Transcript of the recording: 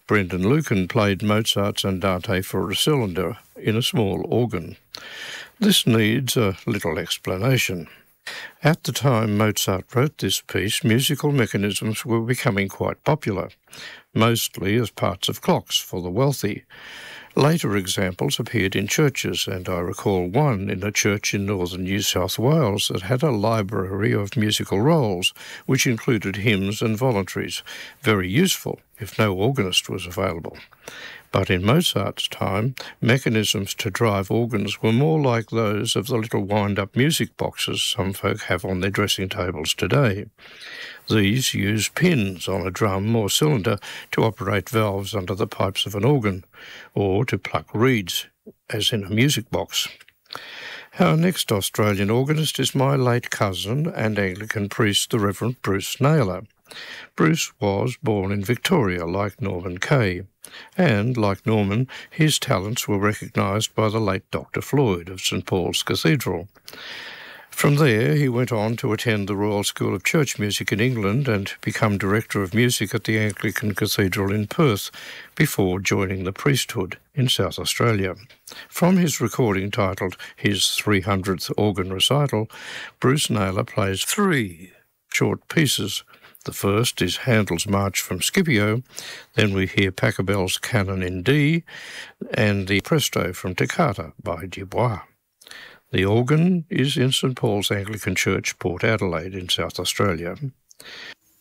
Brendan Lucan played Mozart's Andante for a cylinder in a small organ. This needs a little explanation. At the time Mozart wrote this piece, musical mechanisms were becoming quite popular, mostly as parts of clocks for the wealthy. Later examples appeared in churches, and I recall one in a church in northern New South Wales that had a library of musical rolls, which included hymns and voluntaries, very useful if no organist was available. But in Mozart's time, mechanisms to drive organs were more like those of the little wind-up music boxes some folk have on their dressing tables today. These use pins on a drum or cylinder to operate valves under the pipes of an organ, or to pluck reeds, as in a music box. Our next Australian organist is my late cousin and Anglican priest, the Reverend Bruce Naylor. Bruce was born in Victoria, like Norman Kay, and, like Norman, his talents were recognised by the late Dr. Floyd of St Paul's Cathedral. From there, he went on to attend the Royal School of Church Music in England and become Director of Music at the Anglican Cathedral in Perth before joining the priesthood in South Australia. From his recording titled His 300th Organ Recital, Bruce Naylor plays 3 short pieces. The first is Handel's March from Scipio, then we hear Pachelbel's Canon in D, and the Presto from Toccata by Dubois. The organ is in St Paul's Anglican Church, Port Adelaide in South Australia.